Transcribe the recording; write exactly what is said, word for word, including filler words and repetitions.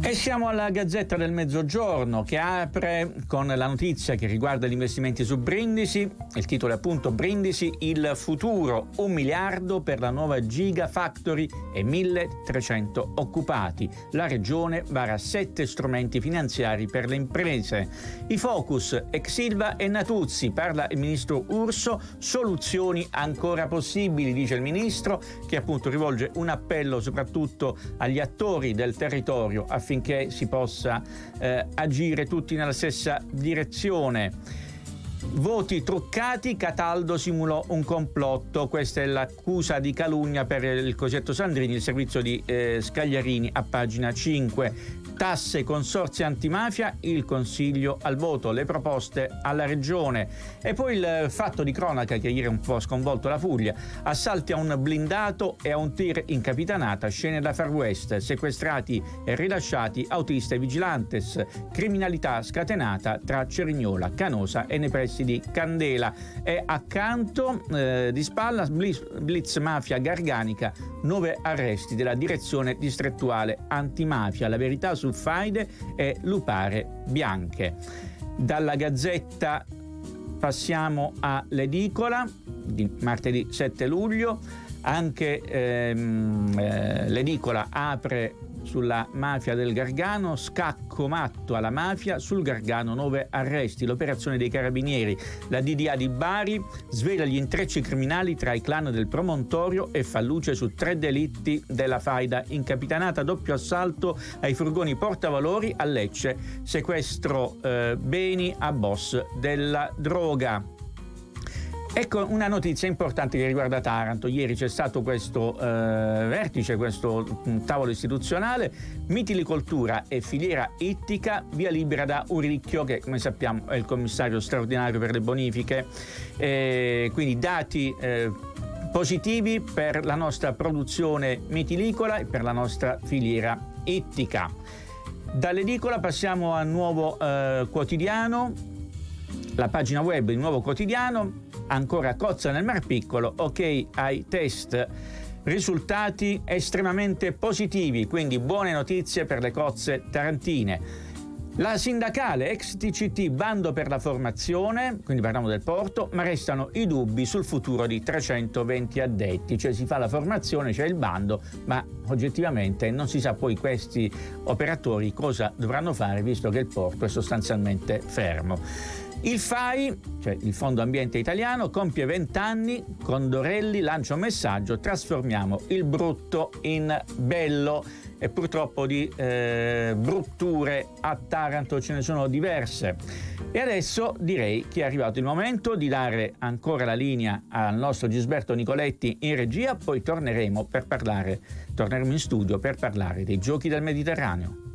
E siamo alla Gazzetta del Mezzogiorno, che apre con la notizia che riguarda gli investimenti su Brindisi. Il titolo è appunto Brindisi, il futuro, un miliardo per la nuova Gigafactory e milletrecento occupati. La regione vara sette strumenti finanziari per le imprese. I focus, ex Ilva e Natuzzi, parla il ministro Urso, soluzioni ancora possibili, dice il ministro, che appunto rivolge un appello soprattutto agli attori del territorio affinché affinché si possa eh, agire tutti nella stessa direzione. Voti truccati, Cataldo simulò un complotto, questa è l'accusa di calunnia per il cosiddetto Sandrini, il servizio di eh, Scagliarini a pagina cinque. Tasse, consorzi antimafia, il consiglio al voto, le proposte alla regione. E poi il fatto di cronaca che ieri un po' sconvolto la Puglia: assalti a un blindato e a un tir in capitanata, scene da Far West, sequestrati e rilasciati autista e vigilantes, criminalità scatenata tra Cerignola, Canosa e nei pressi di Candela. E accanto eh, di spalla blitz, blitz mafia garganica, nove arresti della direzione distrettuale antimafia. La verità sul Faide e Lupare Bianche. Dalla Gazzetta passiamo all'edicola di martedì sette luglio. Anche ehm, eh, l'edicola apre sulla mafia del Gargano, scacco matto alla mafia, sul Gargano nove arresti, l'operazione dei carabinieri, la D D A di Bari svela gli intrecci criminali tra i clan del Promontorio e fa luce su tre delitti della faida in capitanata: doppio assalto ai furgoni portavalori a Lecce, sequestro eh, beni a boss della droga. Ecco una notizia importante che riguarda Taranto. Ieri c'è stato questo eh, vertice, questo um, tavolo istituzionale, mitilicoltura e filiera ittica, via libera da Uricchio, che come sappiamo è il commissario straordinario per le bonifiche, eh, quindi dati eh, positivi per la nostra produzione mitilicola e per la nostra filiera ittica. Dall'edicola passiamo al Nuovo eh, Quotidiano, la pagina web di Nuovo Quotidiano. Ancora cozza nel Mar Piccolo, ok ai test, risultati estremamente positivi, quindi buone notizie per le cozze tarantine. La sindacale ex T C T, bando per la formazione, quindi parliamo del porto, ma restano i dubbi sul futuro di trecentoventi addetti, cioè si fa la formazione, c'è il bando, ma oggettivamente non si sa poi questi operatori cosa dovranno fare, visto che il porto è sostanzialmente fermo. Il F A I, cioè il Fondo Ambiente Italiano, compie vent'anni, Condorelli lancia un messaggio: trasformiamo il brutto in bello. E purtroppo di eh, brutture a Taranto ce ne sono diverse. E adesso direi che è arrivato il momento di dare ancora la linea al nostro Gisberto Nicoletti in regia, poi torneremo per parlare, torneremo in studio per parlare dei Giochi del Mediterraneo.